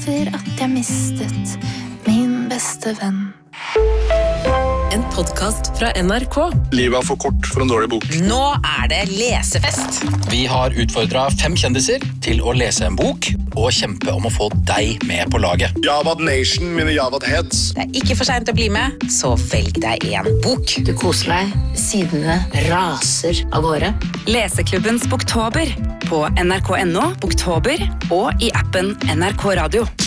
etter at jeg mistet min beste venn. En podcast fra NRK. Livet for kort for en dårlig bok. Nå det lesefest. Vi har utfordret 5 kjendiser til å lese en bok og kjempe om å få deg med på laget. Javad Nation, mine Javad Heads. Det ikke for sent å bli med, så velg deg en bok. Du koser deg, sidene raser av gårde. Leseklubbens Boktober på NRK.no, Boktober og i appen NRK Radio.